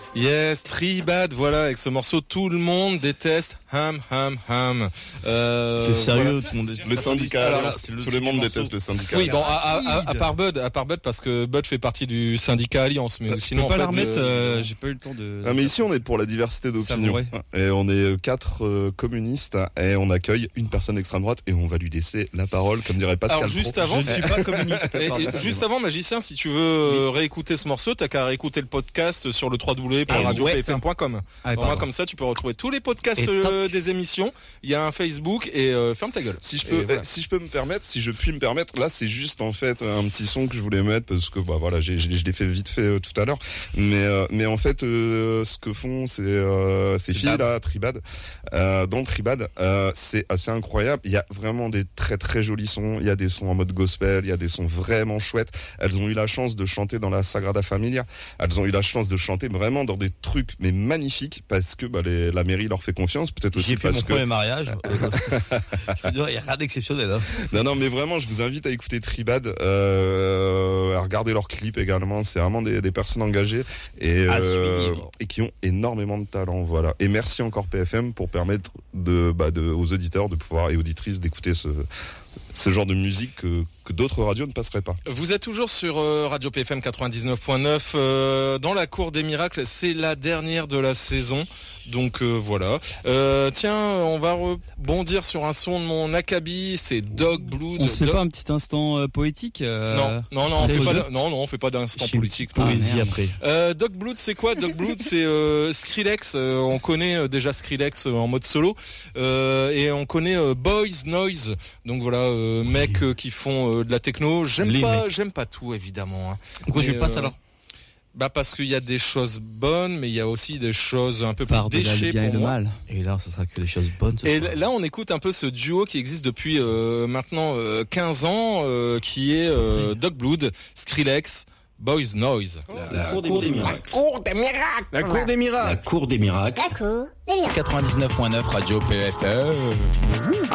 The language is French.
Yes, Tribad, voilà, avec ce morceau, tout le monde déteste Ham. C'est sérieux, tout le monde déteste le syndicat. Alors là, tout le monde déteste le syndicat. Oui, bon, à part Bud, parce que Bud fait partie du syndicat Alliance, mais sinon. Je peux pas la en fait, remettre, j'ai pas eu le temps de. Ah, mais ici, on est pour la diversité d'opinion. Et on est 4 communistes et on accueille une personne extrême droite et on va lui laisser la parole, comme dirait Pascal. Alors, juste avant, je ne suis pas communiste. Et juste avant, Magicien, si tu veux réécouter ce morceau, t'as qu'à réécouter le podcast sur le www.radiopfm.com. Moi, comme ça, tu peux retrouver tous les podcasts des émissions. Il y a un Facebook et ferme ta gueule. Si je puis me permettre, là, c'est juste en fait un petit son que je voulais mettre parce que bah voilà, je l'ai fait vite fait tout à l'heure. Mais en fait, ce que font ces filles là, Tribad, dans Tribad, c'est assez incroyable. Il y a vraiment des très très jolis sons. Il y a des sons en mode gospel, il y a des sons vraiment chouettes. Elles ont eu la chance de chanter dans la Sagrada Familia. Elles ont eu la chance de chanter vraiment dans des trucs mais magnifiques parce que la mairie leur fait confiance. Peut-être aussi parce que. J'ai fait mon premier mariage. Je veux dire, il y a rien d'exceptionnel. Hein. Non, mais vraiment, je vous invite à écouter Tribad, à regarder leurs clips également. C'est vraiment des personnes engagées et qui ont énormément de talent. Voilà. Et merci encore PFM pour permettre aux auditeurs de pouvoir et auditrices d'écouter ce genre de musique que d'autres radios ne passeraient pas. Vous êtes toujours sur Radio PFM 99.9 dans la cour des miracles, c'est la dernière de la saison. Donc voilà. Tiens, on va rebondir sur un son de mon Akabi, c'est Dog Blood. On se fait pas un petit instant poétique Non, on fait pas d'instant politique. Poésie après. Dog Blood, c'est quoi? Dog Blood, c'est Skrillex. On connaît déjà Skrillex en mode solo et on connaît Boys Noise. Donc voilà, mecs qui font de la techno. J'aime pas tout évidemment. Hein. Pourquoi je passe alors? Parce qu'il y a des choses bonnes, mais il y a aussi des choses un peu plus déchets pour moi. Mal. Et là, ça sera que des choses bonnes. Et là, on écoute un peu ce duo qui existe depuis maintenant 15 ans, qui est Dog Blood, Skrillex, Boys Noise. La cour des miracles. La cour des miracles. La cour des miracles. La cour des miracles. 99.9 Radio PFM.